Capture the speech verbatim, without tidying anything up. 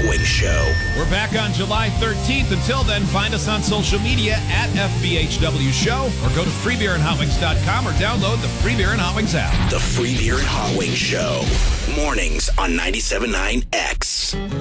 Wings Show. We're back on July thirteenth. Until then, find us on social media at F B H W Show or go to free beer and hot wings dot com or download the Free Beer and Hot Wings app. The Free Beer and Hot Wings Show. Mornings on ninety-seven point nine X.